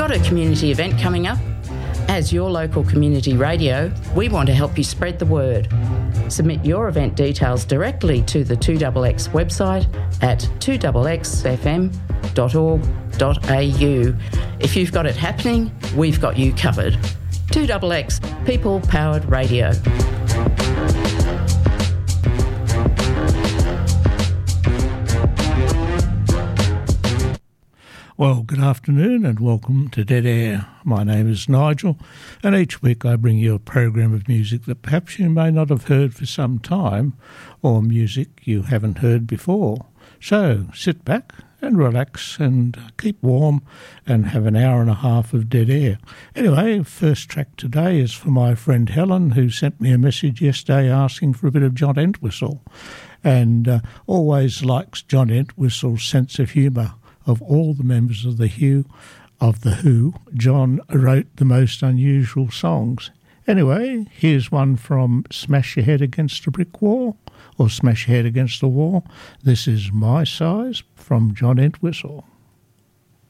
Got a community event coming up? As your local community radio, we want to help you spread the word. Submit your event details directly to the 2XX website at 2xfm.org.au. If you've got it happening, we've got you covered. 2XX, people-powered radio. Well, good afternoon and welcome to Dead Air. My name is Nigel, and each week I bring you a program of music that perhaps you may not have heard for some time, or music you haven't heard before. So sit back and relax and keep warm and have an hour and a half of Dead Air. Anyway, first track today is for my friend Helen, who sent me a message yesterday asking for a bit of John Entwistle, and always likes John Entwistle's sense of humour. Of all the members of the Who, John wrote the most unusual songs. Anyway, here's one from Smash Your Head Against a Brick Wall, or Smash Your Head Against the Wall. This is My Size from John Entwistle.